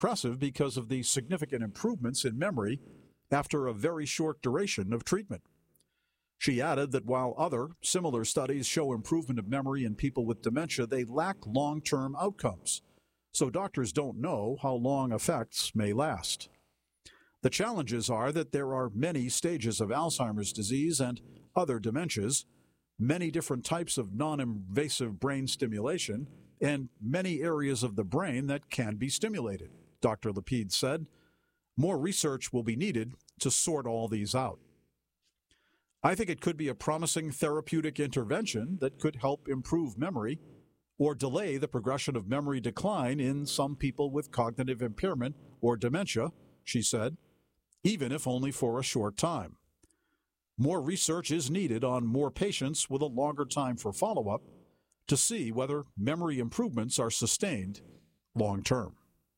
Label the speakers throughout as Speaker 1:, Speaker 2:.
Speaker 1: impressive because of the significant improvements in memory after a very short duration of treatment. She added that while other similar studies show improvement of memory in people with dementia, they lack long-term outcomes, so doctors don't know how long effects may last. The challenges are that there are many stages of Alzheimer's disease and other dementias, many different types of non-invasive brain stimulation, and many areas of the brain that can be stimulated, Dr. Lapid said. More research will be needed to sort all these out. I think it could be a promising therapeutic intervention that could help improve memory or delay the progression of memory decline in some people with cognitive impairment or dementia, she said, even if only for a short time. More research is needed on more patients with a longer time for follow-up to see whether memory improvements are sustained long-term.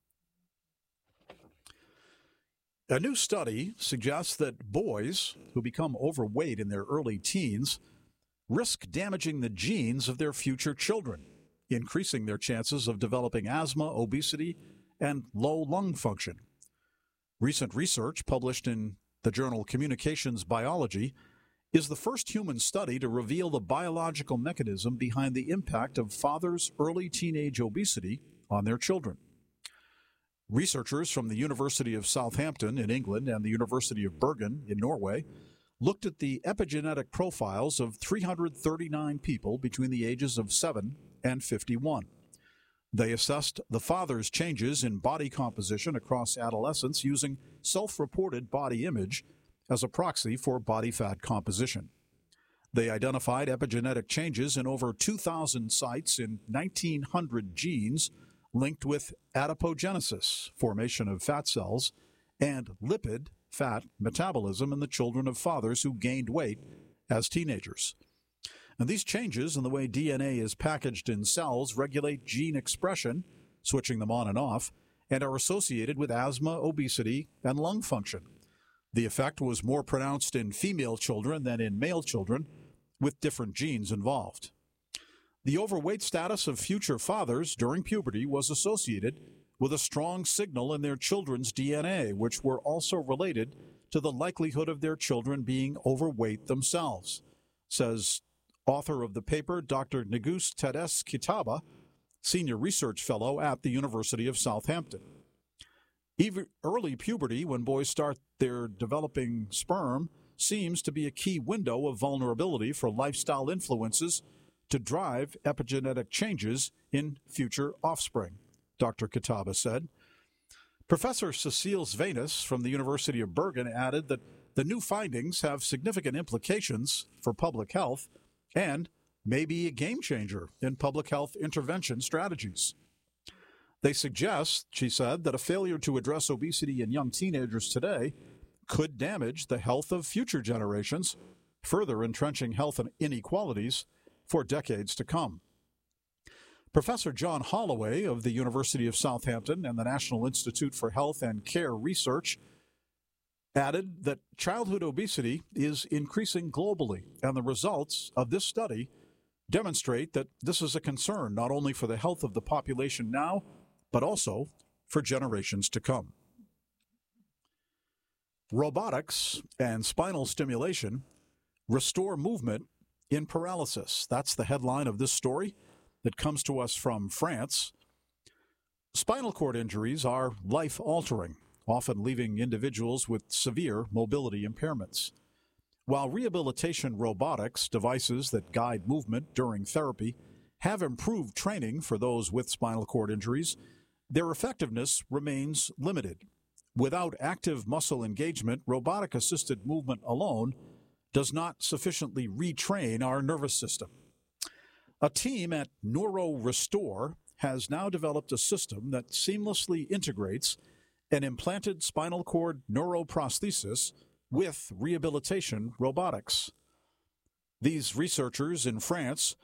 Speaker 1: A new study suggests that boys who become overweight in their early teens risk damaging the genes of their future children, increasing their chances of developing asthma, obesity, and low lung function. Recent research published in the journal Communications Biology is the first human study to reveal the biological mechanism behind the impact of fathers' early teenage obesity on their children. Researchers from the University of Southampton in England and the University of Bergen in Norway looked at the epigenetic profiles of 339 people between the ages of 7 and 51. They assessed the father's changes in body composition across adolescence using self-reported body image as a proxy for body fat composition. They identified epigenetic changes in over 2,000 sites in 1,900 genes linked with adipogenesis, formation of fat cells, and lipid fat metabolism in the children of fathers who gained weight as teenagers. And these changes in the way DNA is packaged in cells regulate gene expression, switching them on and off, and are associated with asthma, obesity, and lung function. The effect was more pronounced in female children than in male children, with different genes involved. The overweight status of future fathers during puberty was associated with a strong signal in their children's DNA, which were also related to the likelihood of their children being overweight themselves, says author of the paper, Dr. Ngus Tedes Kitaba, senior research fellow at the University of Southampton. Even early puberty, when boys start their developing sperm, seems to be a key window of vulnerability for lifestyle influences to drive epigenetic changes in future offspring, Dr. Kitaba said. Professor Cecile Svenis from the University of Bergen added that the new findings have significant implications for public health and may be a game changer in public health intervention strategies. They suggest, she said, that a failure to address obesity in young teenagers today could damage the health of future generations, further entrenching health inequalities for decades to come. Professor John Holloway of the University of Southampton and the National Institute for Health and Care Research added that childhood obesity is increasing globally, and the results of this study demonstrate that this is a concern not only for the health of the population now, but also for generations to come. Robotics and spinal stimulation restore movement in paralysis. That's the headline of this story that comes to us from France. Spinal cord injuries are life-altering, often leaving individuals with severe mobility impairments. While rehabilitation robotics, devices that guide movement during therapy, have improved training for those with spinal cord injuries, their effectiveness remains limited. Without active muscle engagement, robotic-assisted movement alone does not sufficiently retrain our nervous system. A team at NeuroRestore has now developed a system that seamlessly integrates an implanted spinal cord neuroprosthesis with rehabilitation robotics. These researchers in France,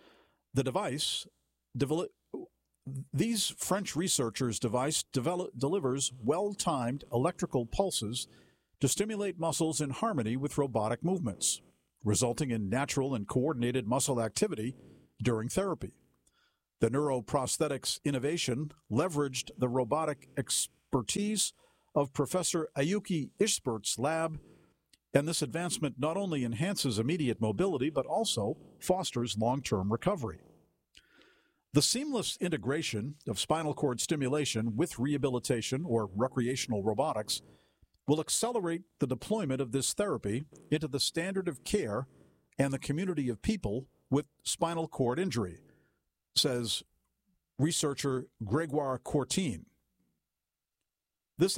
Speaker 1: these French researchers' device delivers well-timed electrical pulses to stimulate muscles in harmony with robotic movements, resulting in natural and coordinated muscle activity during therapy. The neuroprosthetics innovation leveraged the robotic expertise of Professor Ayuki Ishbert's lab, and this advancement not only enhances immediate mobility, but also fosters long-term recovery. The seamless integration of spinal cord stimulation with rehabilitation or recreational robotics will accelerate the deployment of this therapy into the standard of care and the community of people with spinal cord injury, says researcher Gregoire Courtine. This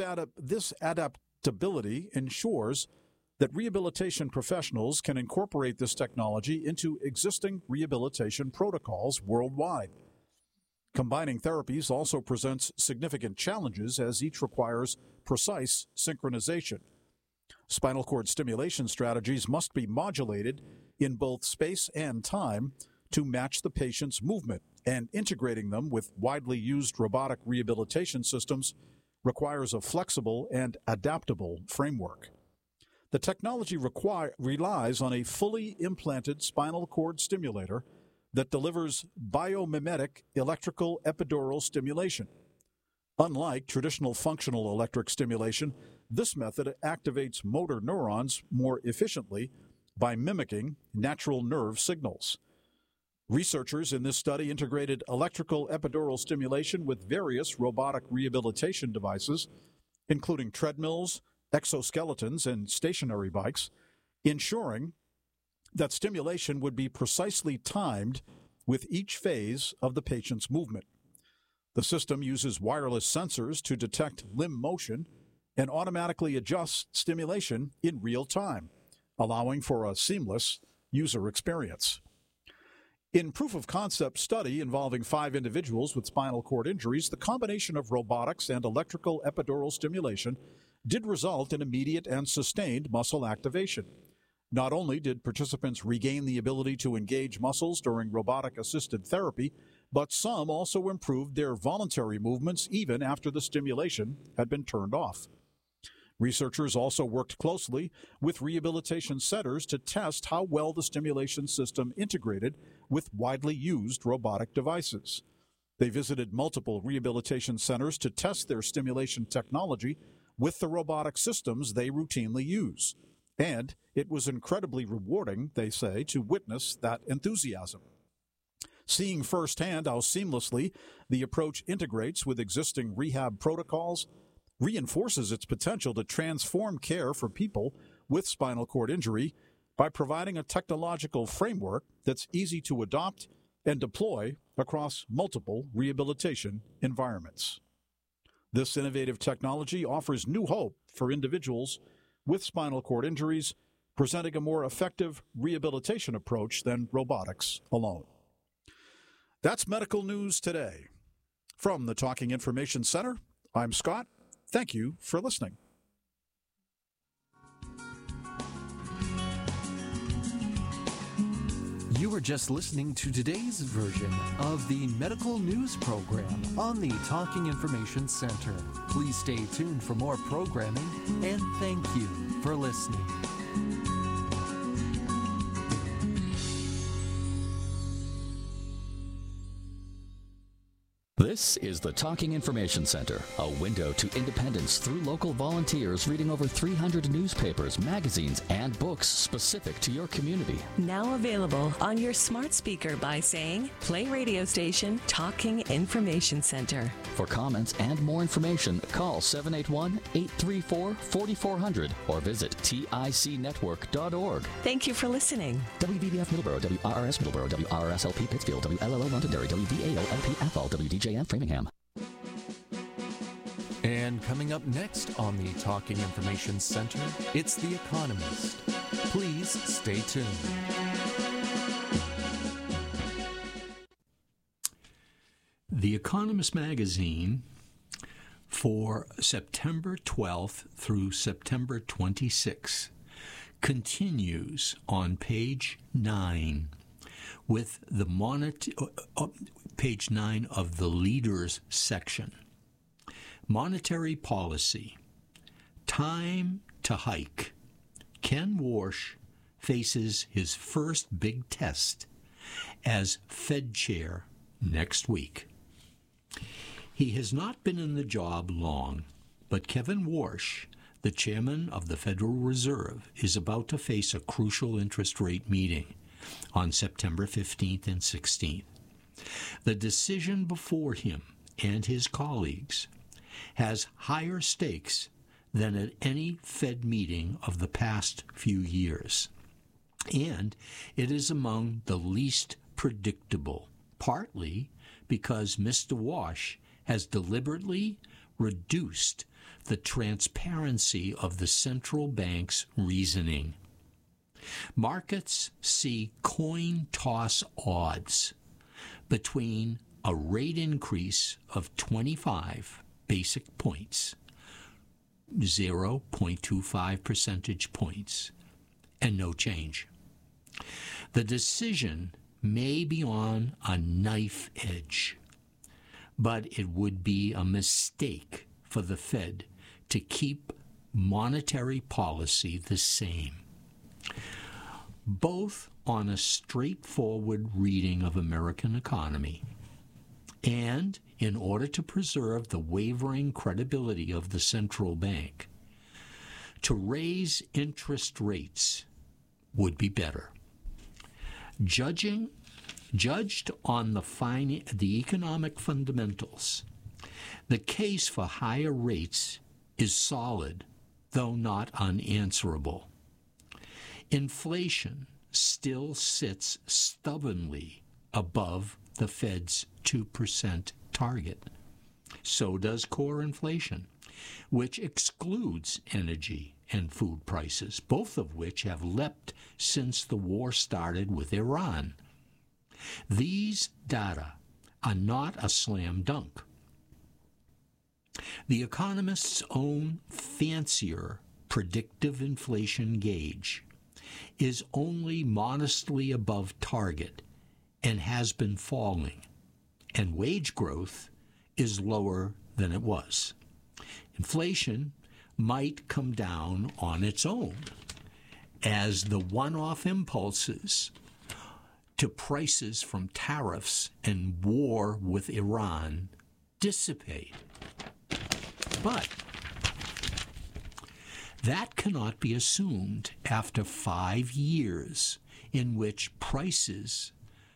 Speaker 1: adaptability ensures that rehabilitation professionals can incorporate this technology into existing rehabilitation protocols worldwide. Combining therapies also presents significant challenges as each requires precise synchronization. Spinal cord stimulation strategies must be modulated in both space and time to match the patient's movement, and integrating them with widely used robotic rehabilitation systems requires a flexible and adaptable framework. The technology relies on a fully implanted spinal cord stimulator that delivers biomimetic electrical epidural stimulation. Unlike traditional functional electric stimulation, this method activates motor neurons more efficiently by mimicking natural nerve signals. Researchers in this study integrated electrical epidural stimulation with various robotic rehabilitation devices, including treadmills, exoskeletons, and stationary bikes, ensuring that stimulation would be precisely timed with each phase of the patient's movement. The system uses wireless sensors to detect limb motion and automatically adjusts stimulation in real time, allowing for a seamless user experience. In proof-of-concept study involving 5 individuals with spinal cord injuries, the combination of robotics and electrical epidural stimulation did result in immediate and sustained muscle activation. Not only did participants regain the ability to engage muscles during robotic-assisted therapy, but some also improved their voluntary movements even after the stimulation had been turned off. Researchers also worked closely with rehabilitation centers to test how well the stimulation system integrated with widely used robotic devices. They visited multiple rehabilitation centers to test their stimulation technology with the robotic systems they routinely use. And it was incredibly rewarding, they say, to witness that enthusiasm. Seeing firsthand how seamlessly the approach integrates with existing rehab protocols reinforces its potential to transform care for people with spinal cord injury by providing a technological framework that's easy to adopt and deploy across multiple rehabilitation environments. This innovative technology offers new hope for individuals with spinal cord injuries, presenting a more effective rehabilitation approach than robotics alone. That's Medical News Today. From the Talking Information Center, I'm Scott. Thank you for listening.
Speaker 2: You were just listening to today's version of the Medical News Program on the Talking Information Center. Please stay tuned for more programming, and thank you for listening.
Speaker 3: This is the Talking Information Center, a window to independence through local volunteers reading over 300 newspapers, magazines, and books specific to your community.
Speaker 4: Now available on your smart speaker by saying, play radio station Talking Information Center.
Speaker 3: For comments and more information, call 781-834-4400 or visit ticnetwork.org.
Speaker 4: Thank you for listening.
Speaker 3: WVBF Middleborough, WRRS Middleborough, WRSLP Pittsfield, WLLO Londonderry, WVAO-LP Athol, WDJM Framingham.
Speaker 2: And coming up next on the Talking Information Center, it's The Economist. Please stay tuned.
Speaker 5: The Economist magazine for September 12th through September 26th continues on page 9 with the page 9 of the Leaders section. Monetary policy. Time to hike. Ken Warsh faces his first big test as Fed chair next week. He has not been in the job long, But Kevin Warsh, the chairman of the Federal Reserve, is about to face a crucial interest rate meeting on September 15th and 16th. The decision before him and his colleagues has higher stakes than at any Fed meeting of the past few years. And it is among the least predictable, partly because Mr. Warsh has deliberately reduced the transparency of the central bank's reasoning. Markets see coin toss odds between a rate increase of 25 basic points, 0.25 percentage points, and no change. The decision may be on a knife edge, but it would be a mistake for the Fed to keep monetary policy the same. Both on a straightforward reading of American economy and in order to preserve the wavering credibility of the central bank, to raise interest rates would be better. Judged on the economic fundamentals, the case for higher rates is solid, though not unanswerable. Inflation still sits stubbornly above the Fed's 2% target. So does core inflation, which excludes energy and food prices, both of which have leapt since the war started with Iran. These data are not a slam dunk. The economist's own fancier predictive inflation gauge is only modestly above target and has been falling, and wage growth is lower than it was. Inflation might come down on its own as the one-off impulses to prices from tariffs and war with Iran dissipate. But that cannot be assumed after 5 years in which price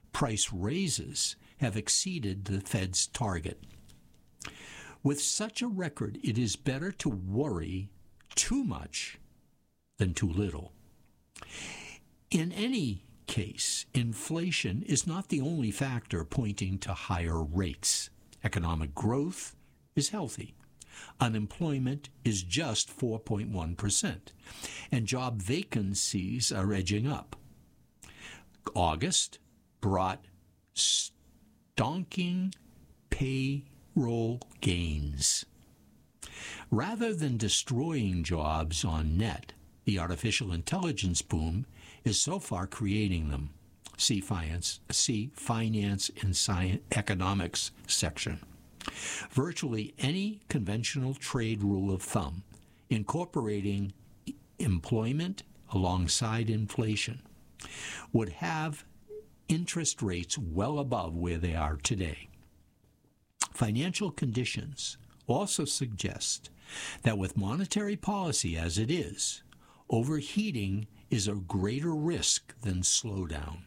Speaker 5: raises have exceeded the Fed's target. With such a record, it is better to worry too much than too little. In any case, inflation is not the only factor pointing to higher rates. Economic growth is healthy. Unemployment is just 4.1%, and job vacancies are edging up. August brought stonking payroll gains. Rather than destroying jobs on net, the artificial intelligence boom is so far creating them. See Finance and Science Economics section. Virtually any conventional trade rule of thumb incorporating employment alongside inflation would have interest rates well above where they are today. Financial conditions also suggest that with monetary policy as it is, overheating is a greater risk than slowdown.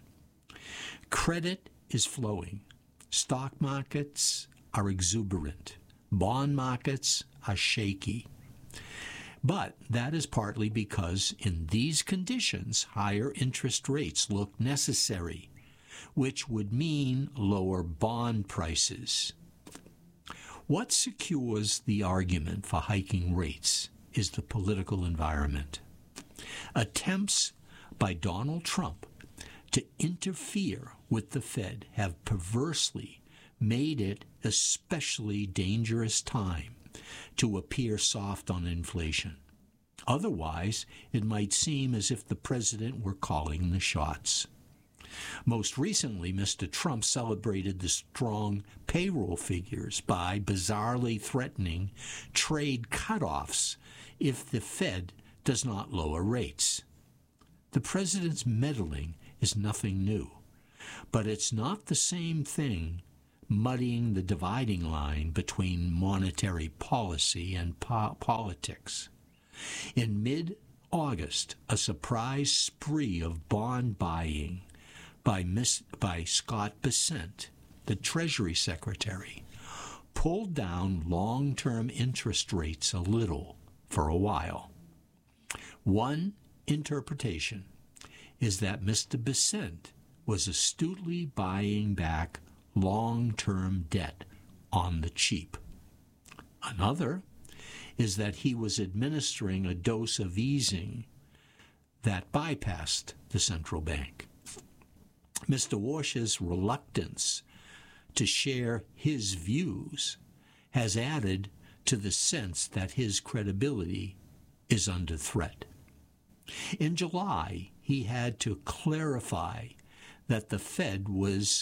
Speaker 5: Credit is flowing. Stock markets are exuberant. Bond markets are shaky. But that is partly because in these conditions, higher interest rates look necessary, which would mean lower bond prices. What secures the argument for hiking rates is the political environment. Attempts by Donald Trump to interfere with the Fed have perversely made it especially dangerous time to appear soft on inflation. Otherwise, it might seem as if the president were calling the shots. Most recently, Mr. Trump celebrated the strong payroll figures by bizarrely threatening trade cutoffs if the Fed does not lower rates. The president's meddling is nothing new, but it's not the same thing muddying the dividing line between monetary policy and politics. In mid-August, a surprise spree of bond buying by Scott Bessent, the Treasury Secretary, pulled down long-term interest rates a little for a while. One interpretation is that Mr. Bessent was astutely buying back long-term debt on the cheap. Another is that he was administering a dose of easing that bypassed the central bank. Mr. Warsh's reluctance to share his views has added to the sense that his credibility is under threat. In July, he had to clarify that the Fed was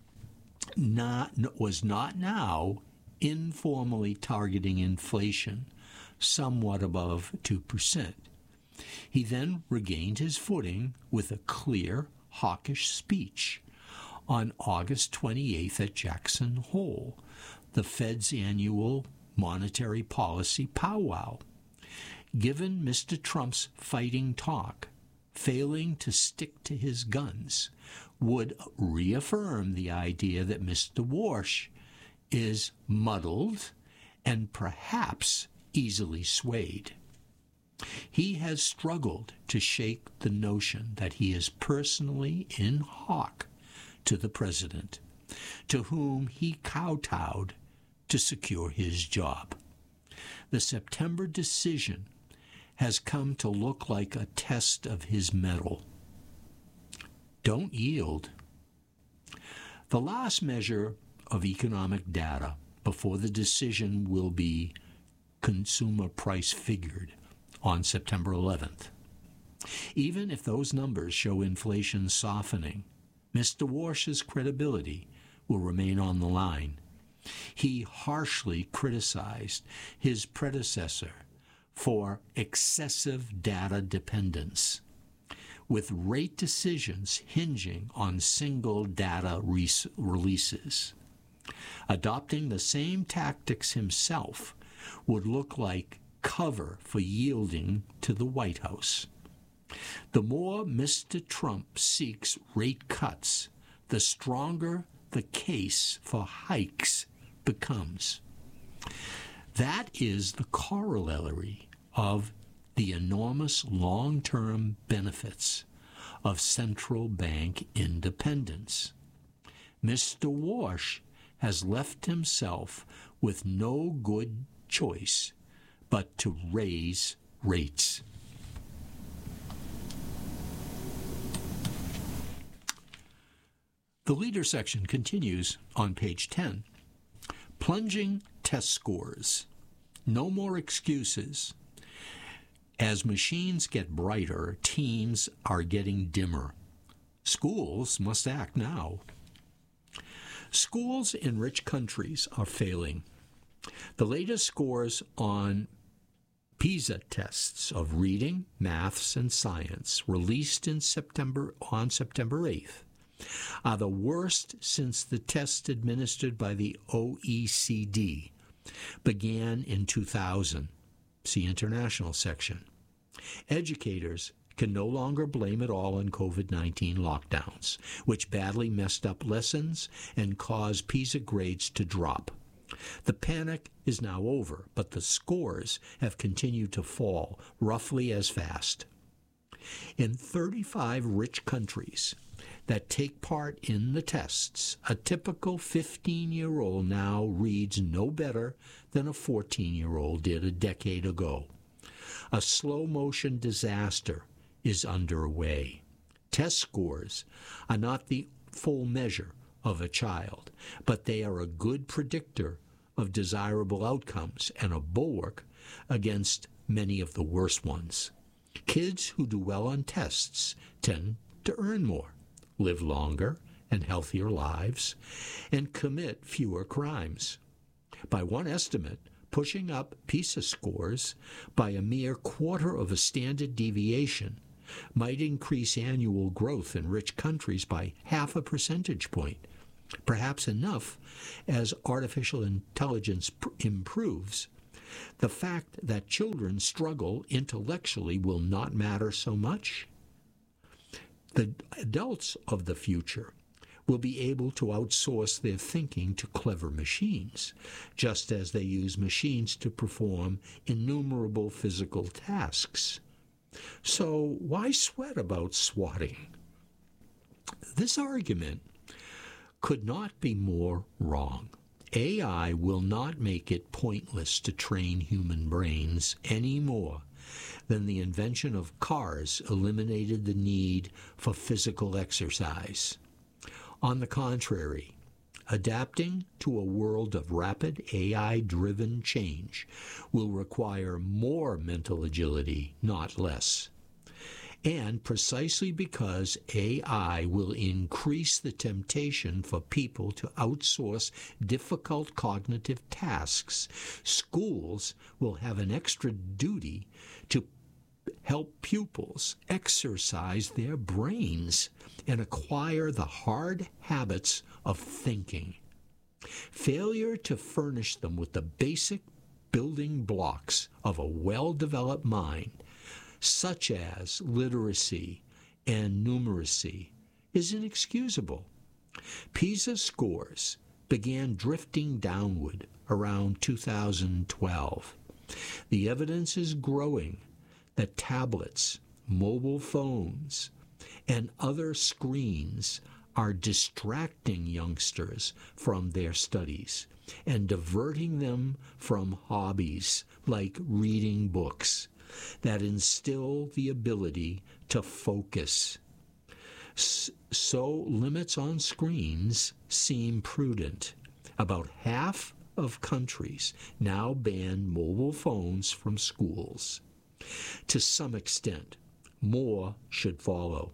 Speaker 5: not now informally targeting inflation somewhat above 2%. He then regained his footing with a clear, hawkish speech on August 28th at Jackson Hole, the Fed's annual monetary policy powwow. Given Mr. Trump's fighting talk, failing to stick to his guns would reaffirm the idea that Mr. Warsh is muddled and perhaps easily swayed. He has struggled to shake the notion that he is personally in hock to the president, to whom he kowtowed to secure his job. The September decision has come to look like a test of his mettle. Don't yield. The last measure of economic data before the decision will be consumer price figured on September 11th. Even if those numbers show inflation softening, Mr. Warsh's credibility will remain on the line. He harshly criticized his predecessor for excessive data dependence, with rate decisions hinging on single data releases. Adopting the same tactics himself would look like cover for yielding to the White House. The more Mr. Trump seeks rate cuts, the stronger the case for hikes becomes. That is the corollary of the enormous long-term benefits of central bank independence. Mr. Warsh has left himself with no good choice but to raise rates. The leader section continues on page 10. Plunging test scores. No more excuses. As machines get brighter, teams are getting dimmer. Schools must act now. Schools in rich countries are failing. The latest scores on PISA tests of reading, maths, and science, released on September 8th, are the worst since the tests administered by the OECD began in 2000. See International section. Educators can no longer blame it all on COVID-19 lockdowns, which badly messed up lessons and caused PISA grades to drop. The panic is now over, but the scores have continued to fall roughly as fast. In 35 rich countries that take part in the tests, a typical 15-year-old now reads no better than a 14-year-old did a decade ago. A slow-motion disaster is underway. Test scores are not the full measure of a child, but they are a good predictor of desirable outcomes and a bulwark against many of the worst ones. Kids who do well on tests tend to earn more, live longer and healthier lives, and commit fewer crimes. By one estimate, pushing up PISA scores by a mere quarter of a standard deviation might increase annual growth in rich countries by 0.5 percentage point. Perhaps enough as artificial intelligence improves. The fact that children struggle intellectually will not matter so much. The adults of the future will be able to outsource their thinking to clever machines, just as they use machines to perform innumerable physical tasks. So why sweat about swatting? This argument could not be more wrong. AI will not make it pointless to train human brains any more than the invention of cars eliminated the need for physical exercise. On the contrary, adapting to a world of rapid AI-driven change will require more mental agility, not less. And precisely because AI will increase the temptation for people to outsource difficult cognitive tasks, schools will have an extra duty to help pupils exercise their brains and acquire the hard habits of thinking. Failure to furnish them with the basic building blocks of a well-developed mind, such as literacy and numeracy, is inexcusable. PISA scores began drifting downward around 2012. The evidence is growing that tablets, mobile phones, and other screens are distracting youngsters from their studies and diverting them from hobbies like reading books that instill the ability to focus. So limits on screens seem prudent. About half of countries now ban mobile phones from schools. To some extent, more should follow.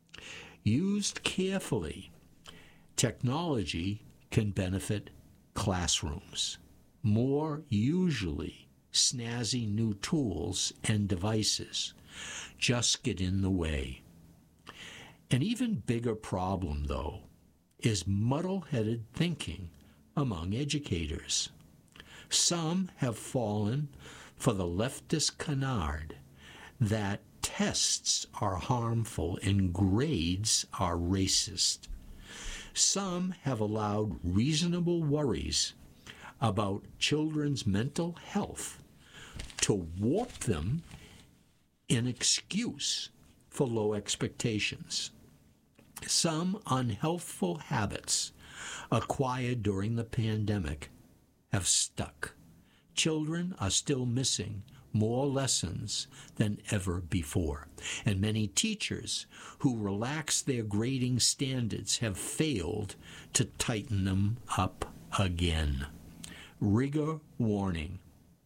Speaker 5: Used carefully, technology can benefit classrooms. More usually, snazzy new tools and devices just get in the way. An even bigger problem, though, is muddle-headed thinking among educators. Some have fallen for the leftist canard that tests are harmful and grades are racist. Some have allowed reasonable worries about children's mental health to warp them in excuse for low expectations. Some unhealthful habits acquired during the pandemic have stuck. Children are still missing more lessons than ever before, and many teachers who relaxed their grading standards have failed to tighten them up again. Rigor warning.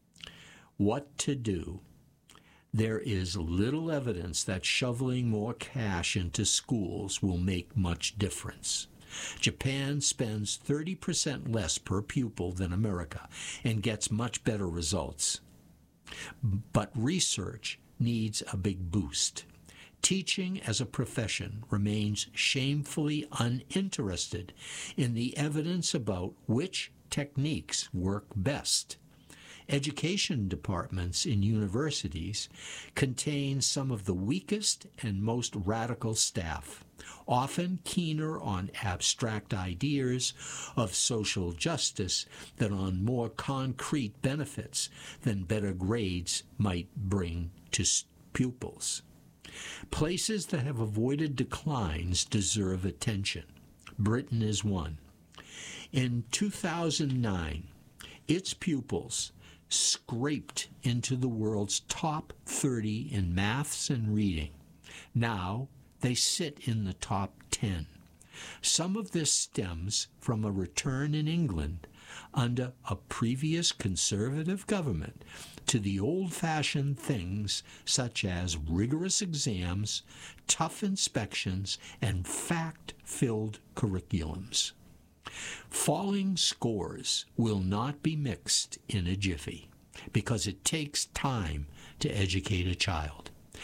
Speaker 5: What to do? There is little evidence that shoveling more cash into schools will make much difference. Japan spends 30% less per pupil than America and gets much better results. But research needs a big boost. Teaching as a profession remains shamefully uninterested in the evidence about which techniques work best. Education departments in universities contain some of the weakest and most radical staff, often keener on abstract ideas of social justice than on more concrete benefits than better grades might bring to pupils. Places that have avoided declines deserve attention. Britain is one. In 2009, its pupils scraped into the world's top 30 in maths and reading. Now they sit in the top 10. Some of this stems from a return in England under a previous conservative government to the old-fashioned things such as rigorous exams, tough inspections, and fact-filled curriculums. Falling scores will not be mixed in a jiffy because it takes time to educate a child.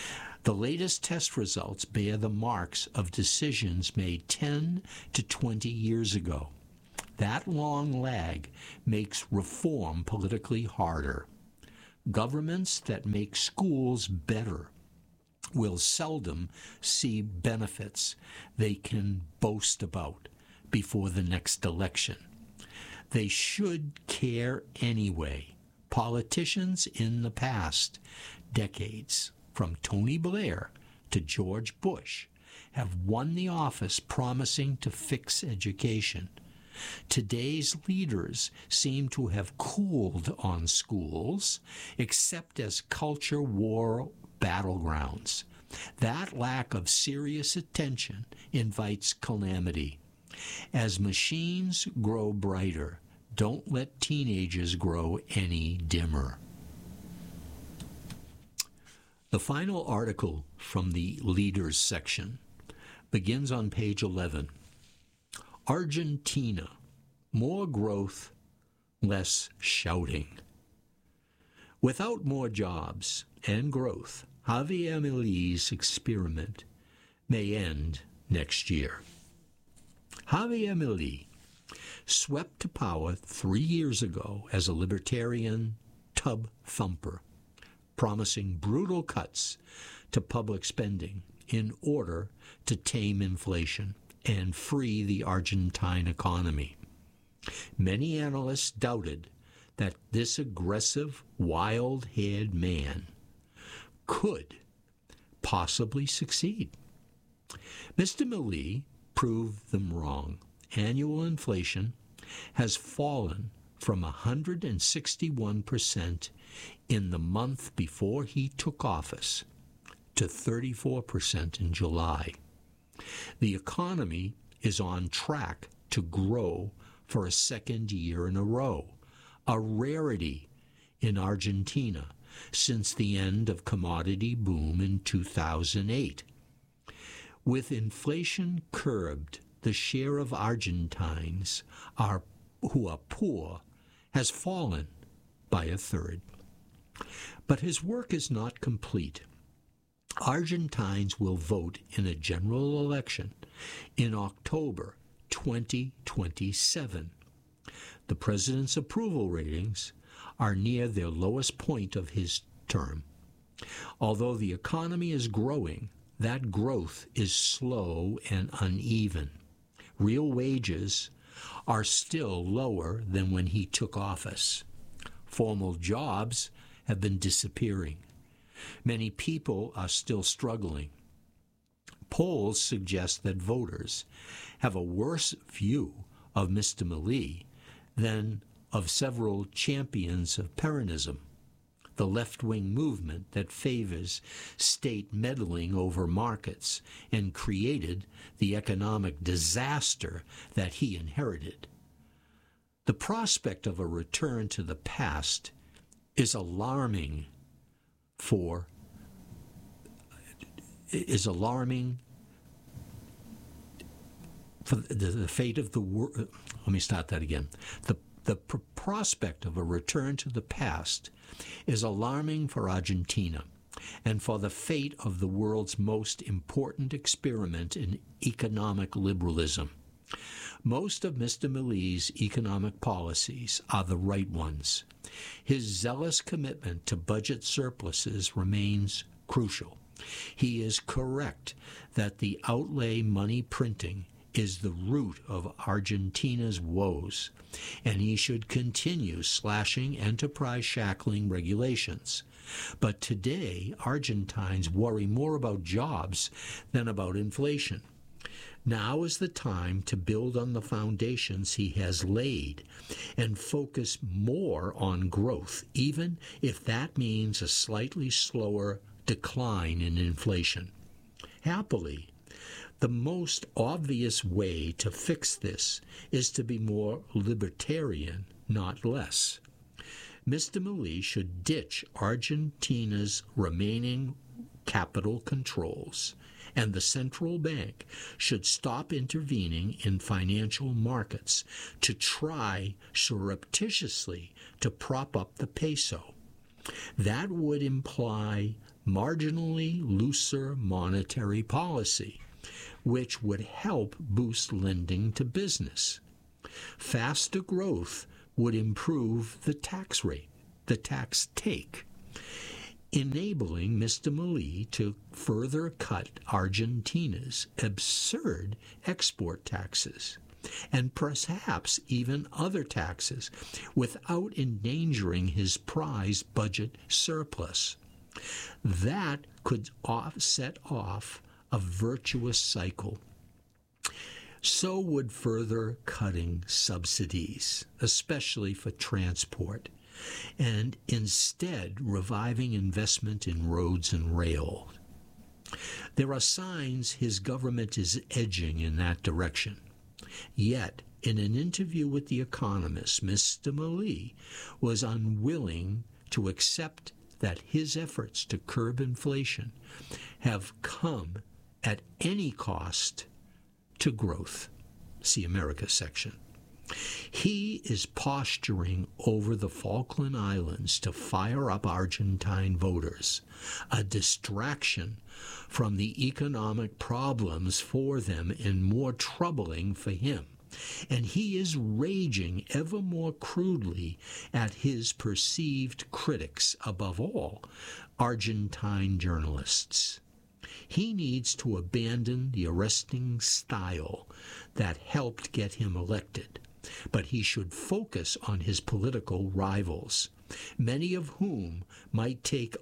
Speaker 5: The latest test results bear the marks of decisions made 10 to 20 years ago. That long lag makes reform politically harder. Governments that make schools better will seldom see benefits they can boast about before the next election. They should care anyway. Politicians in the past decades, from Tony Blair to George Bush, have won the office promising to fix education. Today's leaders seem to have cooled on schools, except as culture war battlegrounds. That lack of serious attention invites calamity. As machines grow brighter, don't let teenagers grow any dimmer. The final article from the Leaders section begins on page 11. Argentina, more growth, less shouting. Without more jobs and growth, Javier Milei's experiment may end next year. Javier Milei, swept to power 3 years ago as a libertarian tub thumper, promising brutal cuts to public spending in order to tame inflation and free the Argentine economy. Many analysts doubted that this aggressive, wild-haired man could possibly succeed. Mr. Milei proved them wrong. Annual inflation has fallen from 161% in the month before he took office to 34% in July. The economy is on track to grow for a second year in a row, a rarity in Argentina since the end of commodity boom in 2008. With inflation curbed, the share of Argentines who are poor has fallen by a third. But his work is not complete. Argentines will vote in a general election in October 2027. The president's approval ratings are near their lowest point of his term. Although the economy is growing, that growth is slow and uneven. Real wages are still lower than when he took office. Formal jobs have been disappearing. Many people are still struggling. Polls suggest that voters have a worse view of Mr. Milei than of several champions of Peronism, the left-wing movement that favors state meddling over markets and created the economic disaster that he inherited. The prospect of a return to the past is alarming for the fate of the world. Let me start that again. The prospect of a return to the past is alarming for Argentina and for the fate of the world's most important experiment in economic liberalism. Most of Mr. Milei's economic policies are the right ones. His zealous commitment to budget surpluses remains crucial. He is correct that the outlay money printing is the root of Argentina's woes, and he should continue slashing enterprise shackling regulations. But today, Argentines worry more about jobs than about inflation. Now is the time to build on the foundations he has laid and focus more on growth, even if that means a slightly slower decline in inflation. Happily, the most obvious way to fix this is to be more libertarian, not less. Mr. Milei should ditch Argentina's remaining capital controls, and the central bank should stop intervening in financial markets to try surreptitiously to prop up the peso. That would imply marginally looser monetary policy, which would help boost lending to business. Faster growth would improve the tax rate, the tax take, enabling Mr. Milei to further cut Argentina's absurd export taxes, and perhaps even other taxes, without endangering his prized budget surplus. That could set off a virtuous cycle. So would further cutting subsidies, especially for transport, and instead reviving investment in roads and rail. There are signs his government is edging in that direction. Yet, in an interview with The Economist, Mr. Milei was unwilling to accept that his efforts to curb inflation have come at any cost to growth. See America section. He is posturing over the Falkland Islands to fire up Argentine voters, a distraction from the economic problems for them and more troubling for him. And he is raging ever more crudely at his perceived critics, above all, Argentine journalists. He needs to abandon the arresting style that helped get him elected, but he should focus on his political rivals, many of whom might take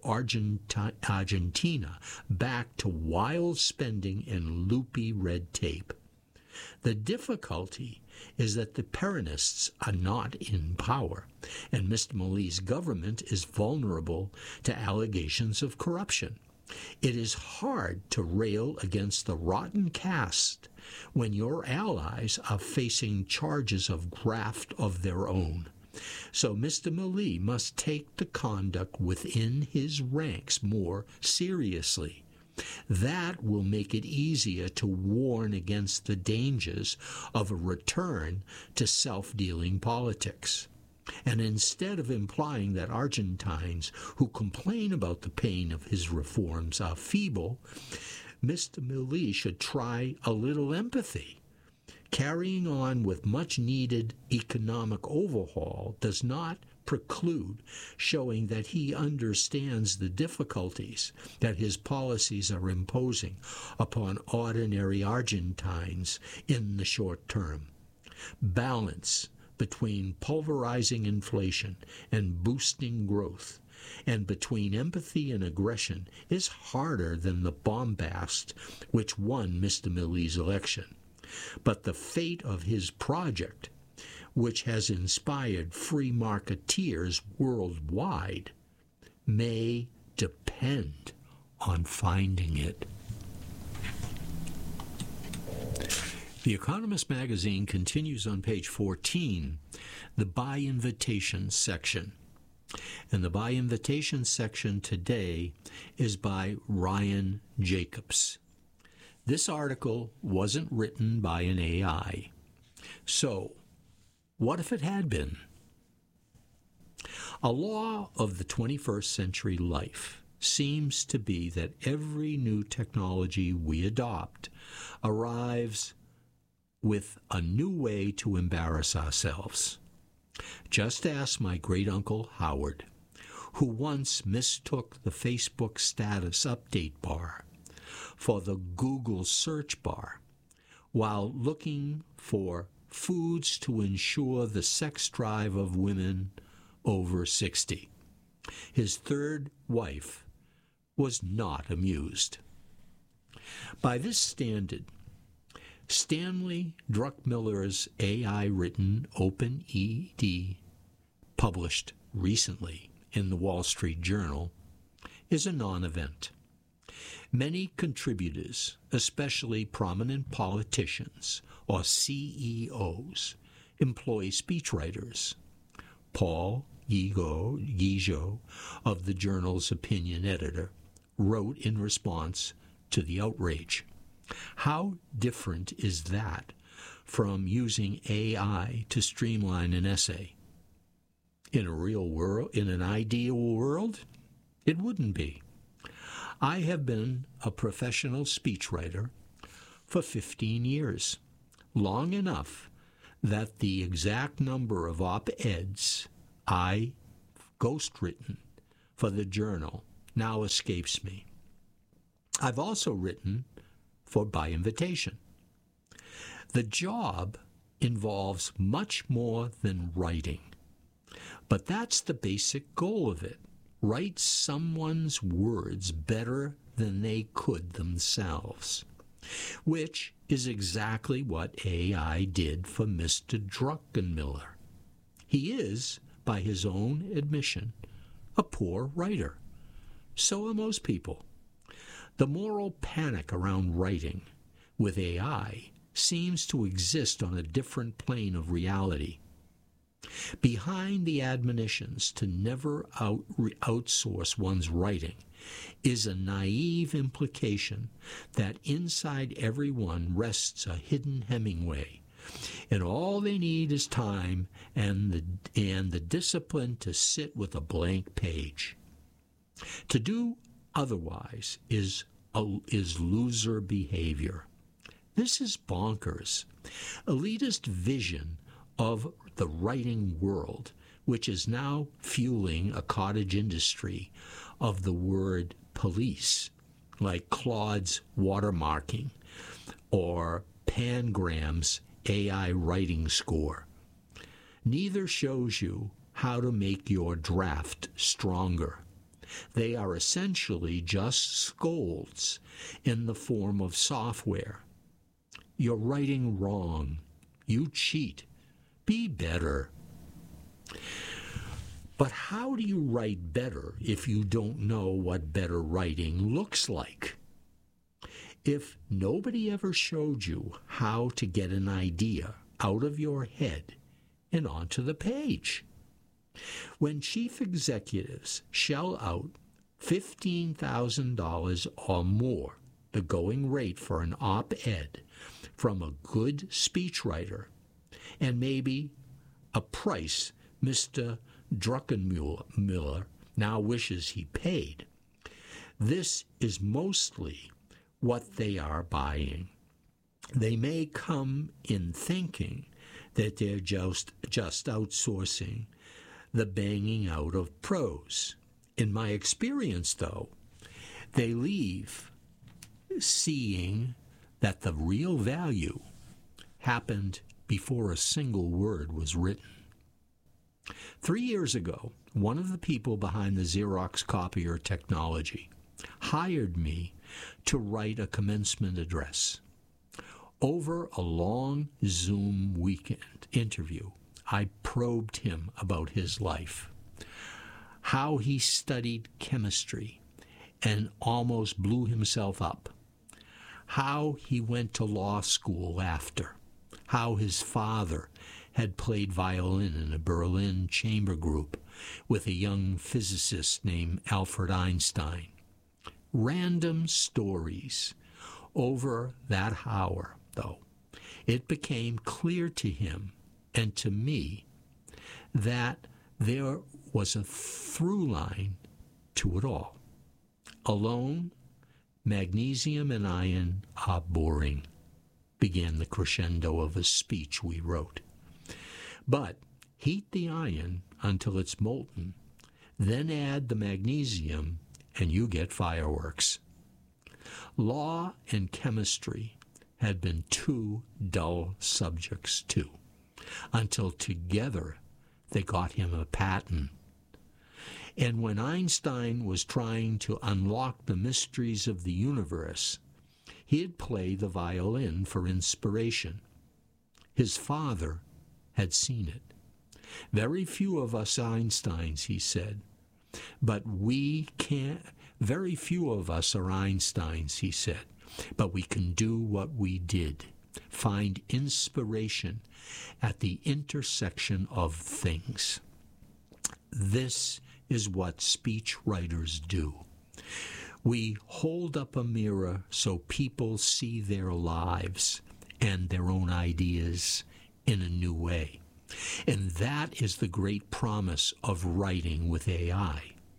Speaker 5: Argentina back to wild spending and loopy red tape. The difficulty is that the Peronists are not in power, and Mr. Milei's government is vulnerable to allegations of corruption. It is hard to rail against the rotten caste when your allies are facing charges of graft of their own. So Mr. Milei must take the conduct within his ranks more seriously. That will make it easier to warn against the dangers of a return to self-dealing politics. And instead of implying that Argentines who complain about the pain of his reforms are feeble, Mr. Milei should try a little empathy. Carrying on with much-needed economic overhaul does not preclude showing that he understands the difficulties that his policies are imposing upon ordinary Argentines in the short term. Balance between pulverizing inflation and boosting growth, and between empathy and aggression, is harder than the bombast which won Mr. Milei's election. But the fate of his project, which has inspired free marketeers worldwide, may depend on finding it. The Economist magazine continues on page 14, the By Invitation section. And the By Invitation section today is by Ryan Jacobs. This article wasn't written by an AI. So, what if it had been? A law of the 21st century life seems to be that every new technology we adopt arrives with a new way to embarrass ourselves. Just ask my great-uncle Howard, who once mistook the Facebook status update bar for the Google search bar while looking for foods to ensure the sex drive of women over 60. His third wife was not amused. By this standard, Stanley Druckenmiller's AI-written OpenED, published recently in the Wall Street Journal, is a non-event. Many contributors, especially prominent politicians or CEOs, employ speechwriters. Paul Gigot of the journal's opinion editor wrote in response to the outrage. How different is that from using AI to streamline an essay? In a real world, in an ideal world, it wouldn't be. I have been a professional speechwriter for 15 years, long enough that the exact number of op-eds I ghostwritten for the journal now escapes me. I've also written by invitation. The job involves much more than writing, but that's the basic goal of it. Write someone's words better than they could themselves, which is exactly what AI did for Mr. Druckenmiller. He is, by his own admission, a poor writer. So are most people. The moral panic around writing with AI seems to exist on a different plane of reality. Behind the admonitions to never outsource one's writing is a naive implication that inside everyone rests a hidden Hemingway, and all they need is time and the discipline to sit with a blank page. To do otherwise is loser behavior. This is bonkers. Elitist vision of the writing world, which is now fueling a cottage industry of the word police, like Claude's watermarking or Pangram's AI writing score. Neither shows you how to make your draft stronger. They are essentially just scolds in the form of software. You're writing wrong. You cheat. Be better. But how do you write better if you don't know what better writing looks like? If nobody ever showed you how to get an idea out of your head and onto the page? When chief executives shell out $15,000 or more, the going rate for an op-ed from a good speechwriter, and maybe a price Mr. Druckenmiller now wishes he paid, this is mostly what they are buying. They may come in thinking that they're just outsourcing the banging out of prose. In my experience, though, they leave seeing that the real value happened before a single word was written. 3 years ago, one of the people behind the Xerox copier technology hired me to write a commencement address. Over a long Zoom weekend interview, I probed him about his life, how he studied chemistry and almost blew himself up, how he went to law school after, how his father had played violin in a Berlin chamber group with a young physicist named Albert Einstein. Random stories. Over that hour, though, it became clear to him and to me that there was a through line to it all. Alone, magnesium and iron are boring, began the crescendo of a speech we wrote. But heat the iron until it's molten, then add the magnesium, and you get fireworks. Law and chemistry had been two dull subjects, too, until together they got him a patent. And when Einstein was trying to unlock the mysteries of the universe, he'd play the violin for inspiration. His father had seen it. Very few of us Einsteins, he said, but we can't. Very few of us are Einsteins, he said, but we can do what we did. Find inspiration at the intersection of things. This is what speech writers do. We hold up a mirror so people see their lives and their own ideas in a new way. And that is the great promise of writing with AI.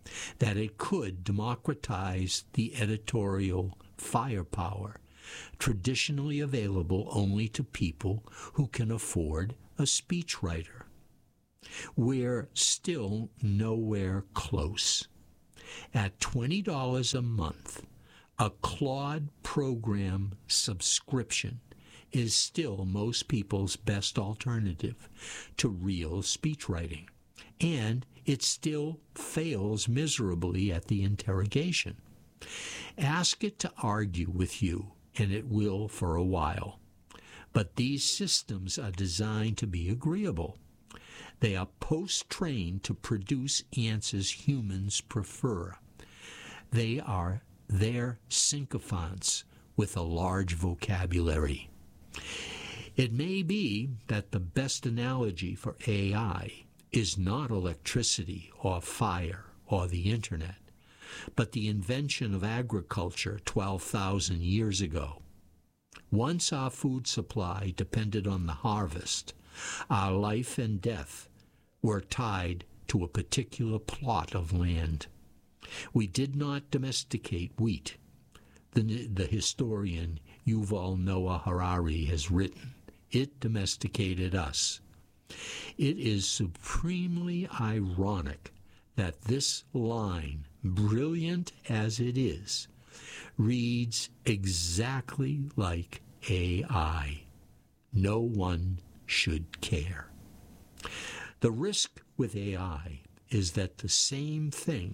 Speaker 5: that it could democratize the editorial firepower traditionally available only to people who can afford a speechwriter. We're still nowhere close. At $20 a month, a Claude program subscription is still most people's best alternative to real speechwriting, and it still fails miserably at the interrogation. Ask it to argue with you, and it will for a while. But these systems are designed to be agreeable. They are post-trained to produce answers humans prefer. They are their sycophants with a large vocabulary. It may be that the best analogy for AI is not electricity or fire or the internet, but the invention of agriculture 12,000 years ago. Once our food supply depended on the harvest, our life and death were tied to a particular plot of land. We did not domesticate wheat. The historian Yuval Noah Harari has written, it domesticated us. It is supremely ironic that this line, brilliant as it is, reads exactly like AI. No one should care. The risk with AI is that the same,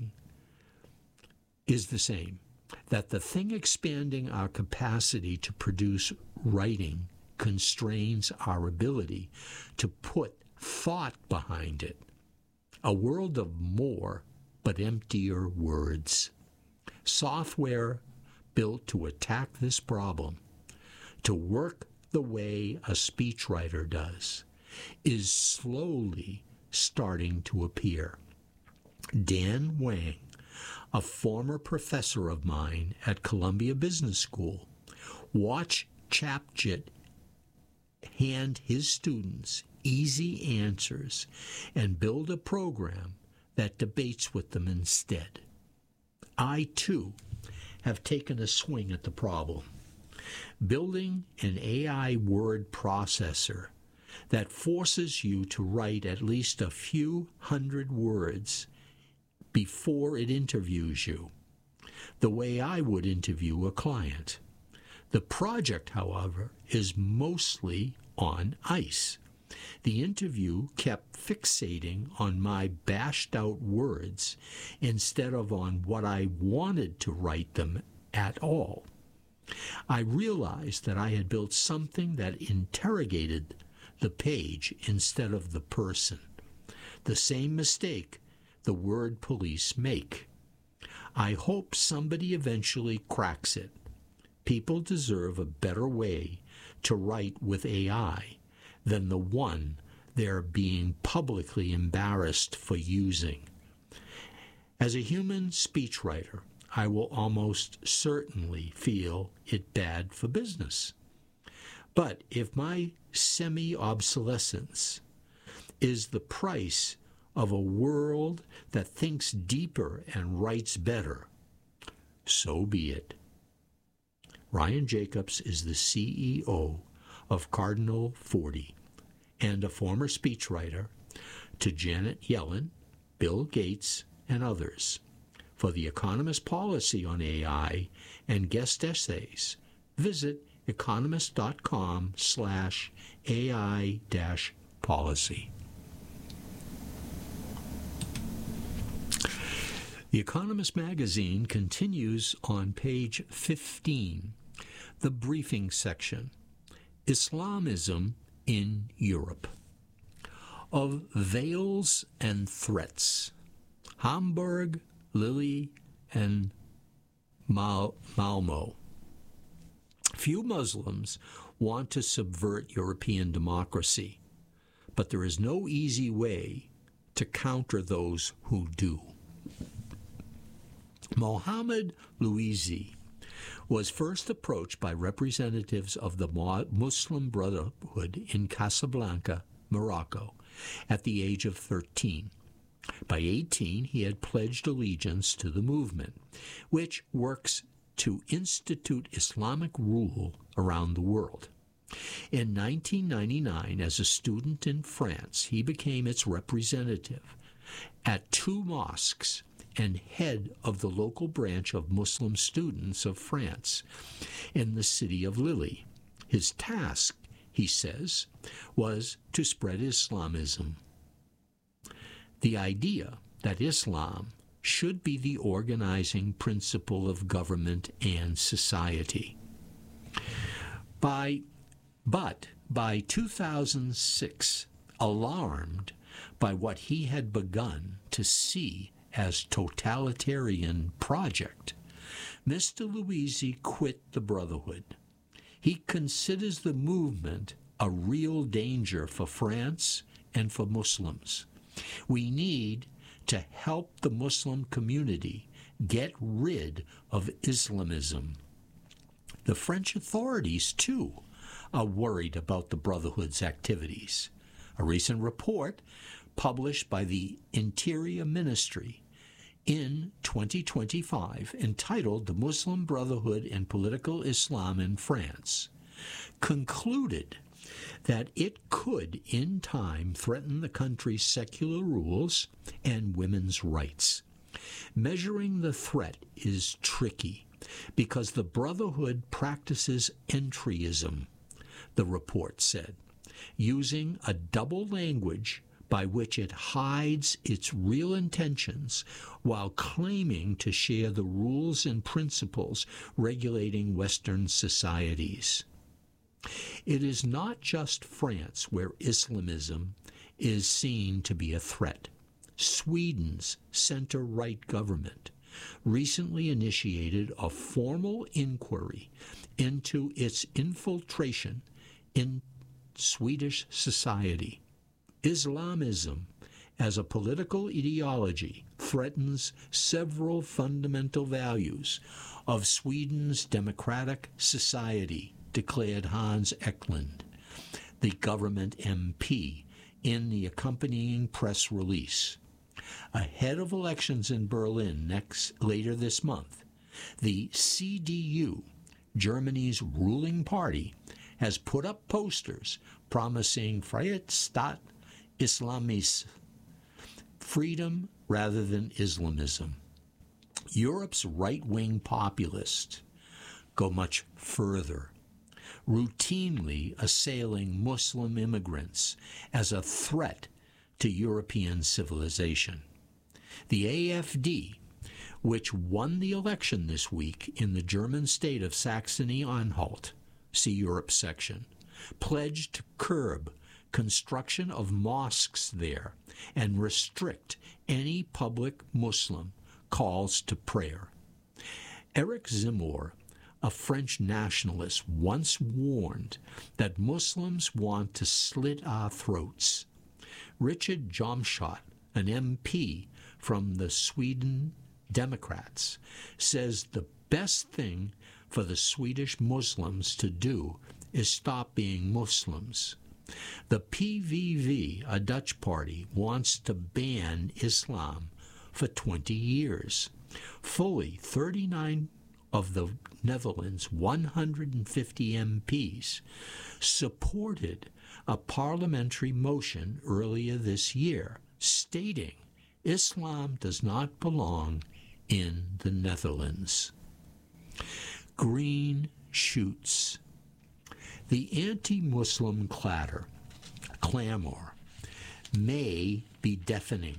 Speaker 5: that the thing expanding our capacity to produce writing constrains our ability to put thought behind it. A world of more but emptier words. Software built to attack this problem, to work the way a speechwriter does, is slowly starting to appear. Dan Wang, a former professor of mine at Columbia Business School, watched ChatGPT hand his students easy answers and build a program that debates with them instead. I, too, have taken a swing at the problem. Building an AI word processor that forces you to write at least a few hundred words before it interviews you, the way I would interview a client. The project, however, is mostly on ice. The interview kept fixating on my bashed-out words instead of on what I wanted to write them at all. I realized that I had built something that interrogated the page instead of the person. The same mistake the word police make. I hope somebody eventually cracks it. People deserve a better way to write with AI than the one they're being publicly embarrassed for using. As a human speechwriter, I will almost certainly feel it bad for business. But if my semi-obsolescence is the price of a world that thinks deeper and writes better, so be it. Ryan Jacobs is the CEO of Cardinal 40 and a former speechwriter to Janet Yellen, Bill Gates, and others. For The Economist policy on AI and guest essays, visit economist.com/AI-policy. The Economist magazine continues on page 15, the briefing section, Islamism in Europe. Of veils and threats, Hamburg, Lille, and Malmo. Few Muslims want to subvert European democracy, but there is no easy way to counter those who do. Mohammed Louisi was first approached by representatives of the Muslim Brotherhood in Casablanca, Morocco, at the age of 13. By 18, he had pledged allegiance to the movement, which works to institute Islamic rule around the world. In 1999, as a student in France, he became its representative at 2 mosques and head of the local branch of Muslim Students of France in the city of Lille. His task, he says, was to spread Islamism. The idea that Islam should be the organizing principle of government and society. But by 2006, alarmed by what he had begun to see as totalitarian project, Mr. Louisi quit the Brotherhood. He considers the movement a real danger for France and for Muslims. We need to help the Muslim community get rid of Islamism. The French authorities, too, are worried about the Brotherhood's activities. A recent report published by the Interior Ministry in 2025, entitled "The Muslim Brotherhood and Political Islam in France," concluded that it could, in time, threaten the country's secular rules and women's rights. Measuring the threat is tricky because the Brotherhood practices entryism, the report said, using a double language by which it hides its real intentions while claiming to share the rules and principles regulating Western societies. It is not just France where Islamism is seen to be a threat. Sweden's center-right government recently initiated a formal inquiry into its infiltration in Swedish society. Islamism as a political ideology threatens several fundamental values of Sweden's democratic society, declared Hans Eklund, the government MP, in the accompanying press release. Ahead of elections in Berlin later this month, the CDU, Germany's ruling party, has put up posters promising Freiheitsstaat Islamis, freedom rather than Islamism. Europe's right-wing populists go much further, routinely assailing Muslim immigrants as a threat to European civilization. The AfD, which won the election this week in the German state of Saxony-Anhalt, see Europe section, pledged to curb construction of mosques there and restrict any public Muslim calls to prayer. Eric Zemmour, a French nationalist, once warned that Muslims want to slit our throats. Richard Jomshot, an MP from the Sweden Democrats, says the best thing for the Swedish Muslims to do is stop being Muslims. The PVV, a Dutch party, wants to ban Islam for 20 years. Fully 39 of the Netherlands' 150 MPs supported a parliamentary motion earlier this year stating Islam does not belong in the Netherlands. Green shoots. The anti-Muslim clamor may be deafening,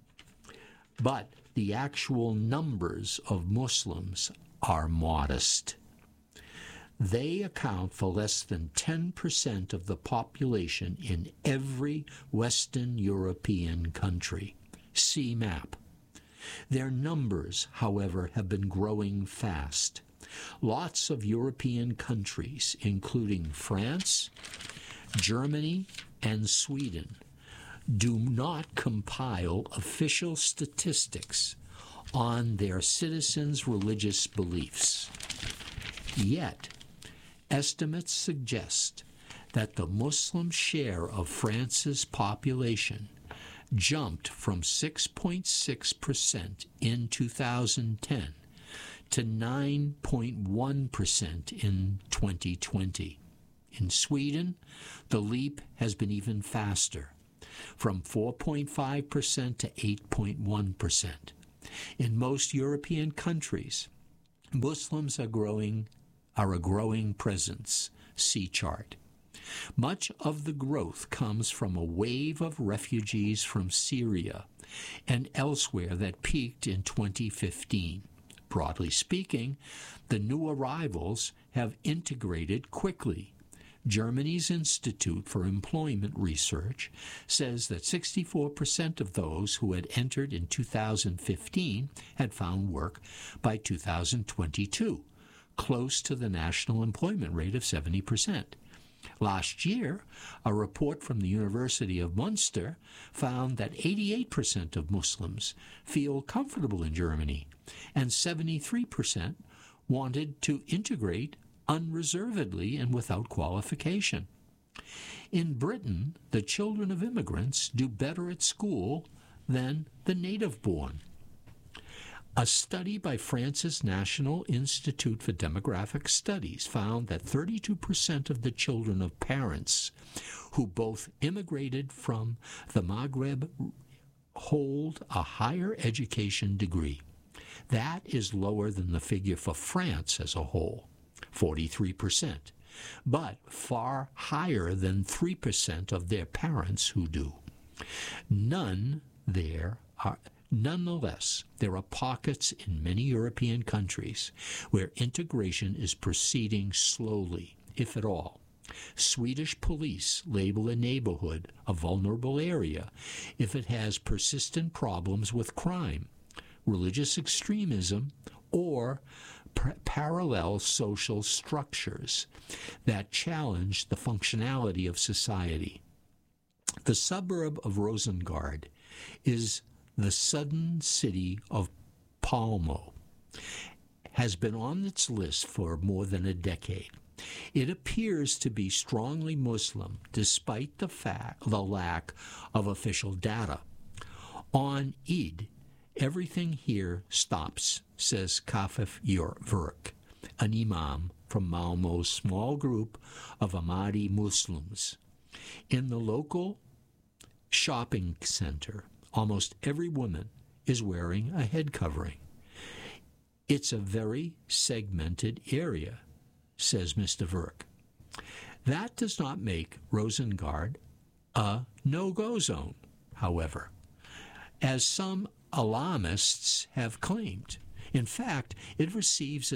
Speaker 5: but the actual numbers of Muslims are modest. They account for less than 10% of the population in every Western European country. See map. Their numbers, however, have been growing fast. Lots of European countries, including France, Germany, and Sweden, do not compile official statistics on their citizens' religious beliefs. Yet, estimates suggest that the Muslim share of France's population jumped from 6.6% in 2010 to 9.1% in 2020. In Sweden, the leap has been even faster, from 4.5% to 8.1%. In most European countries, Muslims are a growing presence. See chart. Much of the growth comes from a wave of refugees from Syria and elsewhere that peaked in 2015. Broadly speaking, the new arrivals have integrated quickly. Germany's Institute for Employment Research says that 64% of those who had entered in 2015 had found work by 2022, close to the national employment rate of 70%. Last year, a report from the University of Munster found that 88% of Muslims feel comfortable in Germany, and 73% wanted to integrate unreservedly and without qualification. In Britain, the children of immigrants do better at school than the native-born. A study by France's National Institute for Demographic Studies found that 32% of the children of parents who both immigrated from the Maghreb hold a higher education degree. That is lower than the figure for France as a whole, 43%, but far higher than 3% of their parents who do. Nonetheless, there are pockets in many European countries where integration is proceeding slowly, if at all. Swedish police label a neighborhood a vulnerable area if it has persistent problems with crime, religious extremism, or parallel social structures that challenge the functionality of society. The suburb of Rosengård is the southern city of Palmo, has been on its list for more than a decade. It appears to be strongly Muslim, despite the lack of official data. On Eid, everything here stops, says Kafif Vurk, an imam from Malmo's small group of Ahmadi Muslims. In the local shopping center, almost every woman is wearing a head covering. It's a very segmented area, says Mr. Vurk. That does not make Rosengård a no-go zone, however, as some alarmists have claimed. In fact, it receives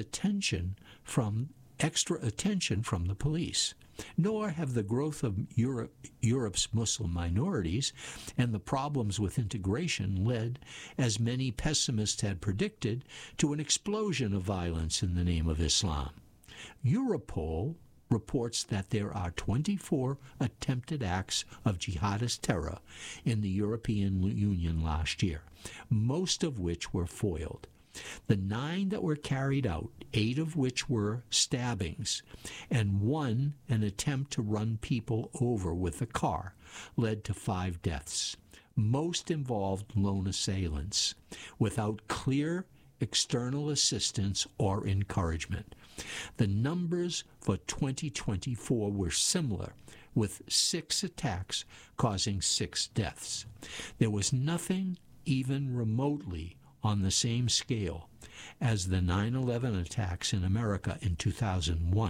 Speaker 5: extra attention from the police. Nor have the growth of Europe's Muslim minorities and the problems with integration led, as many pessimists had predicted, to an explosion of violence in the name of Islam. Europol reports that there are 24 attempted acts of jihadist terror in the European Union last year, most of which were foiled. The 9 that were carried out, 8 of which were stabbings, and 1 an attempt to run people over with a car, led to 5 deaths. Most involved lone assailants, without clear external assistance or encouragement. The numbers for 2024 were similar, with 6 attacks causing 6 deaths. There was nothing even remotely on the same scale as the 9/11 attacks in America in 2001,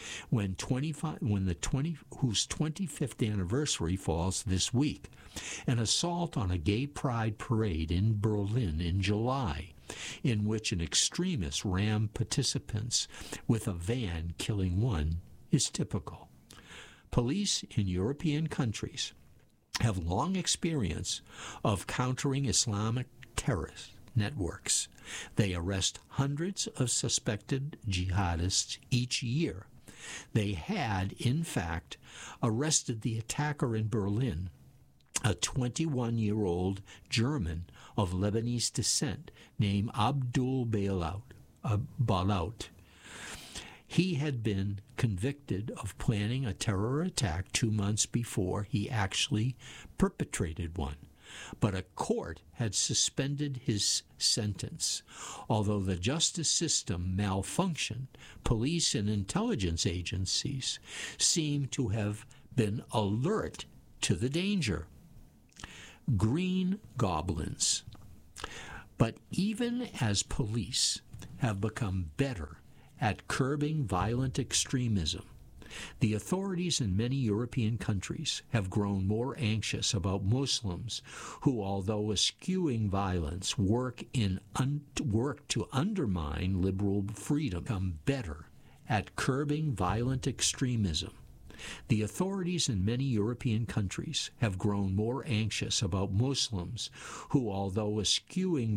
Speaker 5: whose 25th anniversary falls this week, an assault on a gay pride parade in Berlin in July, in which an extremist rammed participants with a van, killing 1, is typical. Police in European countries have long experience of countering Islamic terrorist networks. They arrest hundreds of suspected jihadists each year. They had, in fact, arrested the attacker in Berlin, a 21-year-old German of Lebanese descent named Abdul Balaut. He had been convicted of planning a terror attack 2 months before he actually perpetrated one. but a court had suspended his sentence. Although the justice system malfunctioned, police and intelligence agencies seem to have been alert to the danger. Green goblins. But even as police have become better at curbing violent extremism, the authorities in many European countries have grown more anxious about Muslims who, although eschewing violence, work to undermine liberal freedom. Become better at curbing violent extremism. The authorities in many European countries have grown more anxious about Muslims who, although eschewing